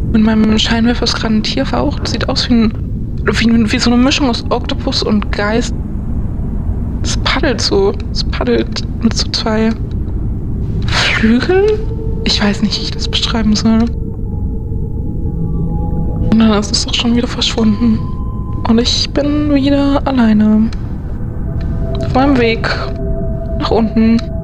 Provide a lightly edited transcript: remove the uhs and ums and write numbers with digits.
In meinem Scheinwerfer ist gerade ein Tier verraucht. Sieht aus wie so eine Mischung aus Oktopus und Geist. Es paddelt so. Es paddelt mit so zwei Flügeln? Ich weiß nicht, wie ich das beschreiben soll. Und dann ist es doch schon wieder verschwunden. Und ich bin wieder alleine. Auf meinem Weg nach unten.